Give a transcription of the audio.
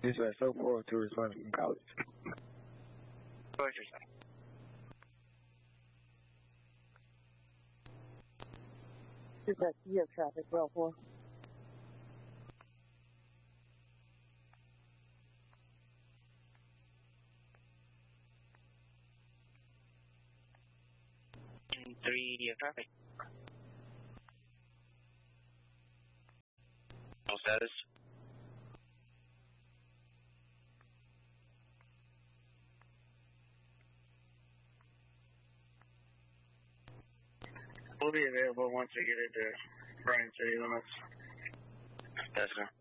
This is so forward to responding from college. What's your sign? This is you have traffic, well, 4. In 3, do you have traffic? No status? We'll be available once we get into Bryan city limits. Yes, sir.